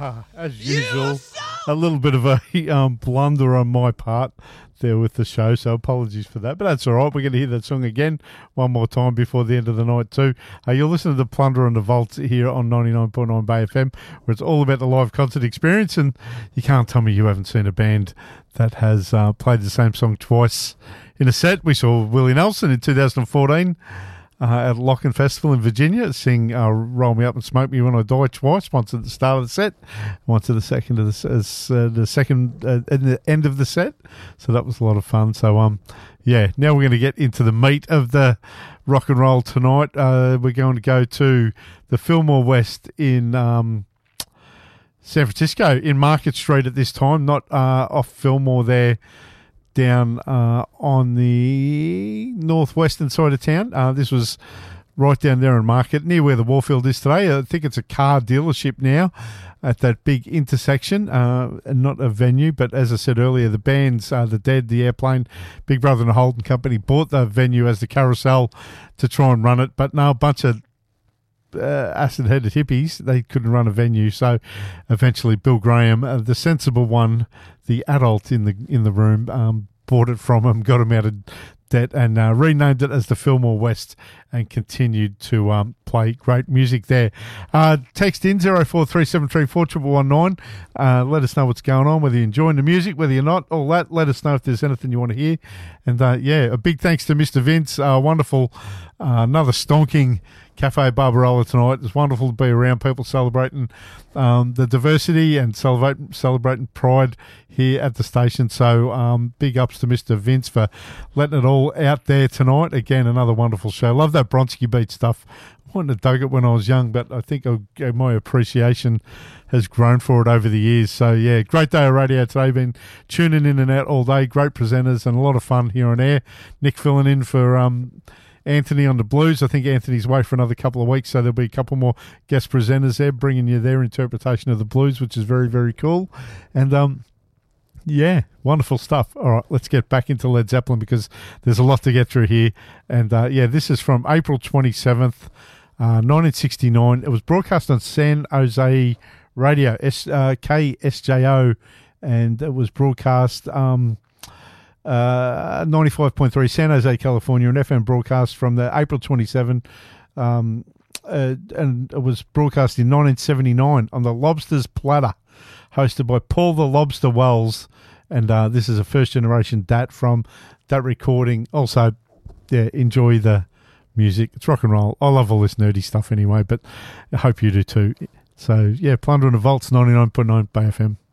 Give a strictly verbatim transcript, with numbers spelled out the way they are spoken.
Uh, as usual, a little bit of a um, blunder on my part there with the show, so apologies for that. But that's all right. We're going to hear that song again one more time before the end of the night too. Uh, you're listening to the Plunder and the Vaults here on ninety-nine point nine Bay F M, where it's all about the live concert experience, and you can't tell me you haven't seen a band that has uh, played the same song twice in a set. We saw Willie Nelson in two thousand fourteen. Uh, at Locken Festival in Virginia, sing uh, Roll Me Up and Smoke Me When I Die twice, once at the start of the set, once at the second of the, uh, the second uh, at the end of the set. So that was a lot of fun. So um, yeah, now we're going to get into the meat of the rock and roll tonight. Uh, we're going to go to the Fillmore West in um, San Francisco, in Market Street at this time, not uh, off Fillmore there, down uh, on the northwestern side of town. Uh, this was right down there in Market, near where the Warfield is today. I think it's a car dealership now at that big intersection, uh, and not a venue. But as I said earlier, the bands, uh, The Dead, The Airplane, Big Brother and the Holden Company bought the venue as the Carousel to try and run it. But no, a bunch of Uh, acid-headed hippies, they couldn't run a venue, so eventually Bill Graham, uh, the sensible one, the adult in the in the room, um, bought it from him, got him out of debt, and uh, renamed it as the Fillmore West, and continued to um, play great music there. Uh, text in zero four three seven three four one one one nine. Uh, let us know what's going on, whether you're enjoying the music, whether you're not, all that. Let us know if there's anything you want to hear. And uh, yeah, a big thanks to Mister Vince. Uh, wonderful, uh, another stonking Cafe Barbarella tonight. It's wonderful to be around people celebrating um, the diversity and celebrating, celebrating pride here at the station. So um, big ups to Mister Vince for letting it all out there tonight. Again, another wonderful show. Love that Bronski Beat stuff. I wouldn't have dug it when I was young, but I think I'll, my appreciation has grown for it over the years. So, yeah, great day of radio today. Been tuning in and out all day. Great presenters and a lot of fun here on air. Nick filling in for Um, Anthony on the blues. I think Anthony's away for another couple of weeks, so there'll be a couple more guest presenters there bringing you their interpretation of the blues, which is very, very cool. And, um, yeah, wonderful stuff. All right, let's get back into Led Zeppelin because there's a lot to get through here. And, uh, yeah, this is from April twenty-seventh, uh, nineteen sixty-nine. It was broadcast on San Jose Radio, S, uh, K S J O, and it was broadcast Um, Uh, ninety-five point three San Jose, California, an F M broadcast from the April twenty-seventh, um, uh, and it was broadcast in nineteen seventy-nine on the Lobster's Platter, hosted by Paul the Lobster Wells, and uh, this is a first generation D A T from that recording. Also, yeah, enjoy the music. It's rock and roll. I love all this nerdy stuff anyway, but I hope you do too. So yeah, Plunder and the Vaults, ninety-nine point nine Bay F M.